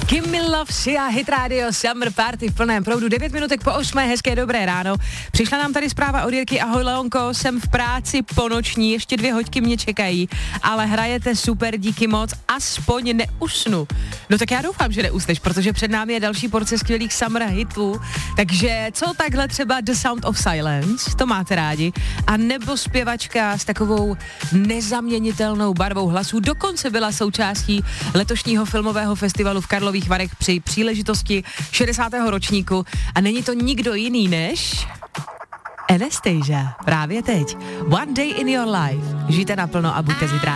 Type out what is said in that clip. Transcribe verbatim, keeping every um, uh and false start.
Gimme Love, Sia, Hit Radio, Summer Party v plném proudu. devět minutek po osmé, hezké dobré ráno. Přišla nám tady zpráva od Jirky. Ahoj Leonko, jsem v práci ponoční, ještě dvě hoďky mě čekají, ale hrajete super, díky moc, aspoň neusnu. No tak já doufám, že neusneš, protože před námi je další porce skvělých summer hitů, takže co takhle třeba The Sound of Silence, to máte rádi, a nebo zpěvačka s takovou nezaměnitelnou barvou hlasu, dokonce byla součástí letošního filmového festivalu v Karlových Varech při příležitosti šedesátého ročníku a není to nikdo jiný než Anastasia, právě teď. One Day in Your Life. Žijte naplno a buďte zítra.